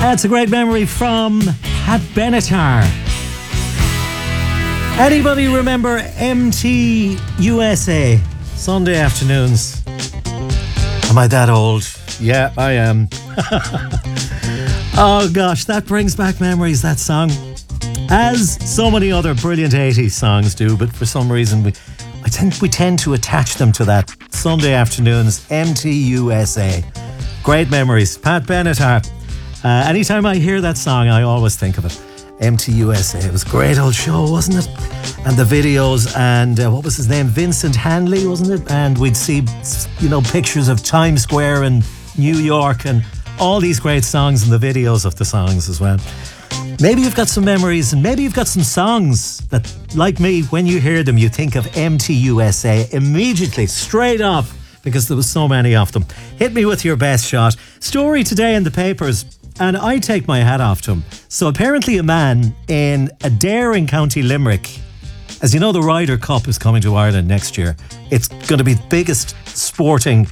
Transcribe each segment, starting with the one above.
That's a great memory from Pat Benatar. Anybody remember MT USA? Sunday afternoons. Am I that old? Yeah, I am. Oh gosh, that brings back memories, that song. As so many other brilliant 80s songs do, but for some reason I think we tend to attach them to that. Sunday afternoons, MTUSA. Great memories. Pat Benatar. Anytime I hear that song, I always think of it. MTUSA. It was a great old show, wasn't it? And the videos, and what was his name? Vincent Hanley, wasn't it? And we'd see, pictures of Times Square and New York and all these great songs and the videos of the songs as well. Maybe you've got some memories, and maybe you've got some songs that, like me, when you hear them, you think of MTUSA immediately, straight off, because there was so many of them. Hit me with your best shot. Story today in the papers, and I take my hat off to him. So apparently a man in Adare in County Limerick, as you know, the Ryder Cup is coming to Ireland next year. It's going to be the biggest sporting,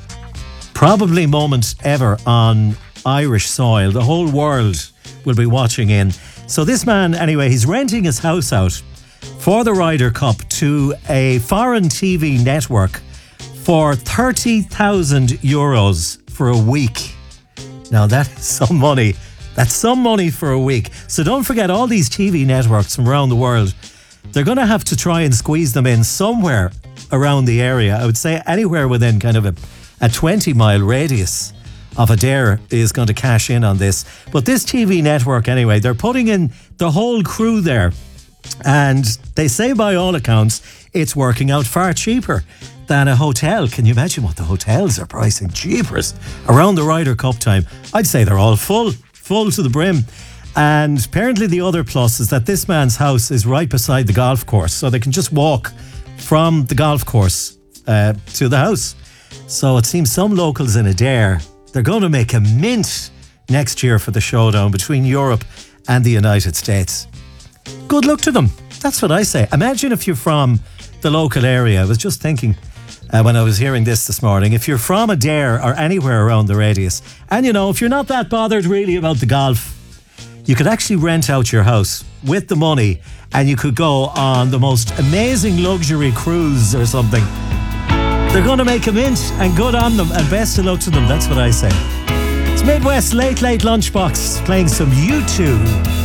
probably moment ever on Irish soil. The whole world will be watching in. So this man, anyway, he's renting his house out for the Ryder Cup to a foreign TV network for 30,000 euros for a week. Now that is some money. That's some money for a week. So don't forget, all these TV networks from around the world, they're going to have to try and squeeze them in somewhere around the area. I would say anywhere within kind of a 20-mile radius of Adare is going to cash in on this. But this TV network, anyway, they're putting in the whole crew there. And they say by all accounts, it's working out far cheaper than a hotel. Can you imagine what the hotels are pricing? Jeepers. Around the Ryder Cup time, I'd say they're all full to the brim. And apparently the other plus is that this man's house is right beside the golf course. So they can just walk from the golf course to the house. So it seems some locals in Adare, they're going to make a mint next year for the showdown between Europe and the United States. Good luck to them. That's what I say. Imagine if you're from the local area. I was just thinking when I was hearing this morning, if you're from Adare or anywhere around the radius, and if you're not that bothered really about the golf, you could actually rent out your house with the money and you could go on the most amazing luxury cruise or something. They're going to make a mint, and good on them, and best of luck to them. That's what I say. It's Midwest Late Lunchbox playing some U2.